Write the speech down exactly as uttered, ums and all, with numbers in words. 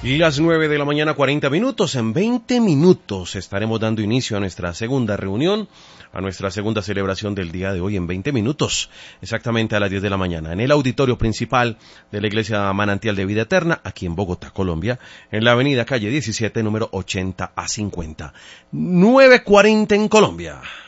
Y las nueve de la mañana, cuarenta minutos. En veinte minutos estaremos dando inicio a nuestra segunda reunión, a nuestra segunda celebración del día de hoy en veinte minutos, exactamente a las diez de la mañana, en el auditorio principal de la Iglesia Manantial de Vida Eterna, aquí en Bogotá, Colombia, en la avenida calle diecisiete, número ochenta a cincuenta. nueve cuarenta en Colombia.